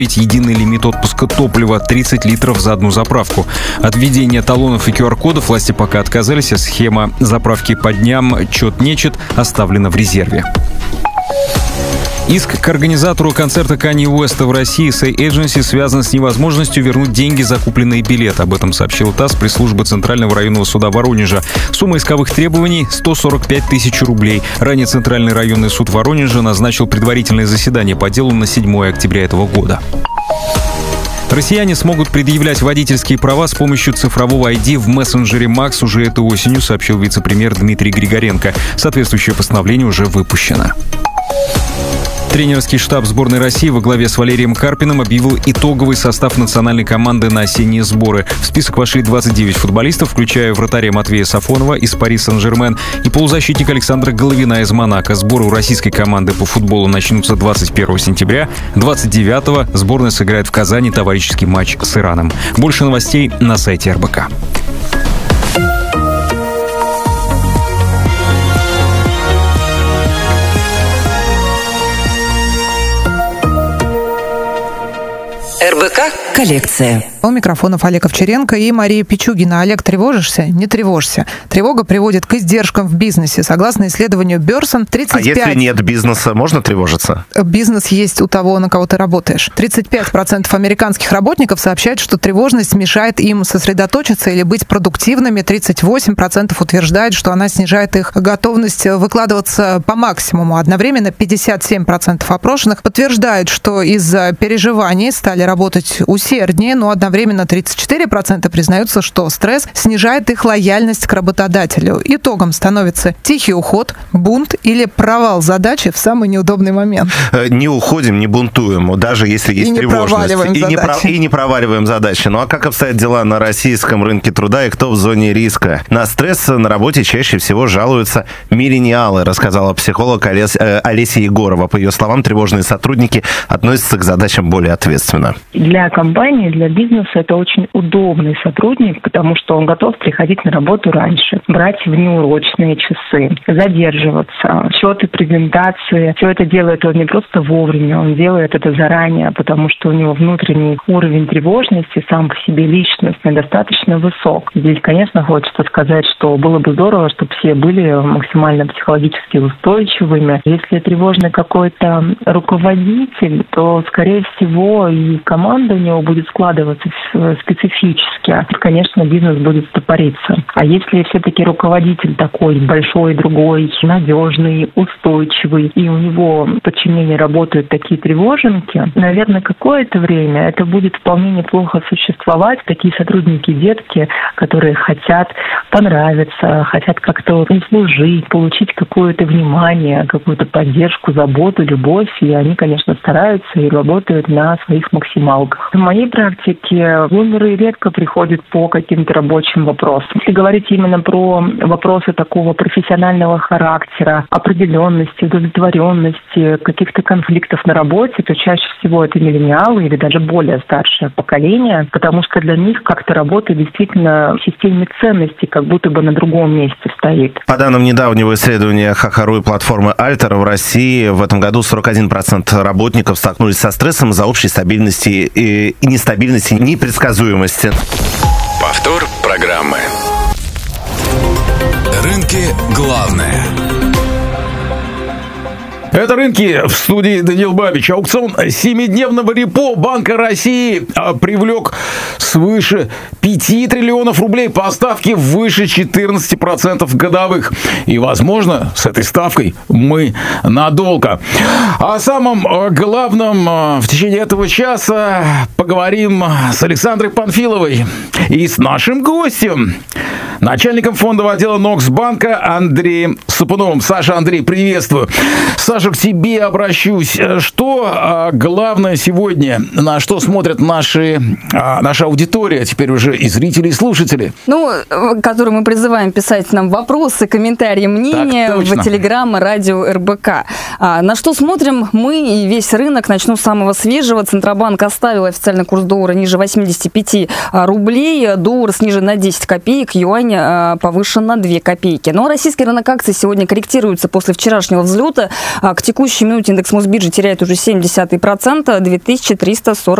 Единый лимит отпуска топлива 30 литров за одну заправку. От введения талонов и QR-кодов власти пока отказались, а схема заправки по дням чет-нечет оставлена в резерве. Иск к организатору концерта Канье Уэста в России Say Agency связан с невозможностью вернуть деньги за купленные билеты. Об этом сообщил ТАСС пресс-службы Центрального районного суда Воронежа. Сумма исковых требований – 145 тысяч рублей. Ранее Центральный районный суд Воронежа назначил предварительное заседание по делу на 7 октября этого года. Россияне смогут предъявлять водительские права с помощью цифрового ID в мессенджере Max уже этой осенью, сообщил вице-премьер Дмитрий Григоренко. Соответствующее постановление уже выпущено. Тренерский штаб сборной России во главе с Валерием Карпиным объявил итоговый состав национальной команды на осенние сборы. В список вошли 29 футболистов, включая вратаря Матвея Сафонова из Пари Сен-Жермен и полузащитника Александра Головина из Монако. Сборы у российской команды по футболу начнутся 21 сентября. 29-го сборная сыграет в Казани товарищеский матч с Ираном. Больше новостей на сайте РБК. РБК «Коллекция». У микрофонов Олег Овчаренко и Мария Пичугина. Олег, тревожишься? Не тревожься. Тревога приводит к издержкам в бизнесе. Согласно исследованию Берсон, 35... А если нет бизнеса, можно тревожиться? Бизнес есть у того, на кого ты работаешь. 35% американских работников сообщают, что тревожность мешает им сосредоточиться или быть продуктивными. 38% утверждают, что она снижает их готовность выкладываться по максимуму. Одновременно 57% опрошенных подтверждают, что из-за переживаний стали работать усерднее, но одновременно 34% признаются, что стресс снижает их лояльность к работодателю. Итогом становится тихий уход, бунт или провал задачи в самый неудобный момент. Не уходим, не бунтуем, даже если есть тревожность. И не проваливаем задачи. Ну а как обстоят дела на российском рынке труда и кто в зоне риска? На стресс на работе чаще всего жалуются миллениалы, рассказала психолог Олеся Егорова. По ее словам, тревожные сотрудники относятся к задачам более ответственно. Для компании, для бизнеса это очень удобный сотрудник, потому что он готов приходить на работу раньше, брать внеурочные часы, задерживаться. Счеты, презентации, все это делает он не просто вовремя, он делает это заранее, потому что у него внутренний уровень тревожности сам по себе личностный достаточно высок. Здесь, конечно, хочется сказать, что было бы здорово, чтобы все были максимально психологически устойчивыми. Если тревожный какой-то руководитель, то, скорее всего, и команда у него будет складываться специфически. Конечно, бизнес будет стопориться. А если все-таки руководитель такой большой, другой, надежный, устойчивый, и у него в подчинении работают такие тревоженки, наверное, какое-то время это будет вполне неплохо существовать. Такие сотрудники, детки, которые хотят понравиться, хотят как-то услужить, получить какое-то внимание, какую-то поддержку, заботу, любовь. И они, конечно, стараются и работают на своих максималках. В моей практике бумеры редко приходят по каким-то рабочим вопросам. Если говорить именно про вопросы такого профессионального характера, определенности, удовлетворенности, каких-то конфликтов на работе, то чаще всего это миллениалы или даже более старшее поколение, потому что для них как-то работа действительно в системе ценностей как будто бы на другом месте стоит. По данным недавнего исследования Хохару и платформы Альтер, в России в этом году 41% работников столкнулись со стрессом из-за общей стабильности и нестабильности, непредсказуемости. Повтор программы. Рынки главное. Это «Рынки», в студии Даниил Бабич. Аукцион 7-дневного репо Банка России привлек свыше 5 триллионов рублей по ставке выше 14% годовых. И, возможно, с этой ставкой мы надолго. О самом главном в течение этого часа поговорим с Александрой Панфиловой и с нашим гостем, начальником фондового отдела Ноксбанка Андреем Сапуновым. Саша, Андрей, приветствую. Саша, к тебе обращусь. Что главное сегодня, на что смотрят наша аудитория, теперь уже и зрители, и слушатели? Которым мы призываем писать нам вопросы, комментарии, мнения в Телеграм, радио РБК. На что смотрим мы и весь рынок? Начну с самого свежего. Центробанк оставил официальный курс доллара ниже 85 рублей. Доллар снижен на 10 копеек. Юань день повышен на 2 копейки. Но российский рынок акций сегодня корректируется после вчерашнего взлета. К текущей минуте индекс Мосбиржи теряет уже 0,7%, 2340